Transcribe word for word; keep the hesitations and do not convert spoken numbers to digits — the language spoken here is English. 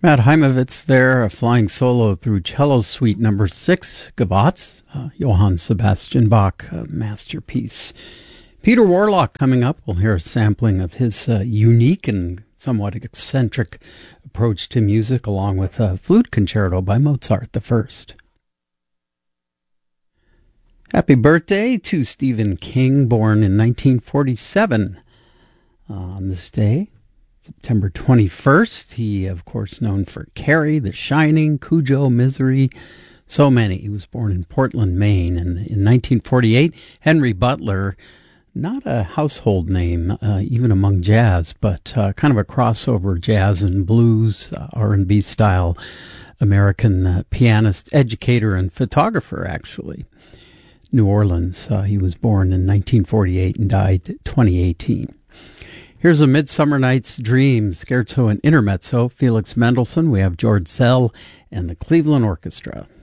Matt Heimovitz there, a flying solo through cello suite number six, Gavotte, uh, Johann Sebastian Bach, a masterpiece. Peter Warlock coming up. We'll hear a sampling of his uh, unique and somewhat eccentric approach to music, along with a flute concerto by Mozart the First. Happy birthday to Stephen King, born in nineteen forty-seven. Uh, on this day, September twenty-first, he, of course, known for Carrie, The Shining, Cujo, Misery, so many. He was born in Portland, Maine, and in nineteen forty-eight, Henry Butler, not a household name, uh, even among jazz, but uh, kind of a crossover jazz and blues, uh, R and B style American uh, pianist, educator, and photographer, actually. New Orleans. Uh, he was born in nineteen forty-eight and died twenty eighteen. Here's a Midsummer Night's Dream, scherzo and intermezzo, Felix Mendelssohn. We have George Szell and the Cleveland Orchestra.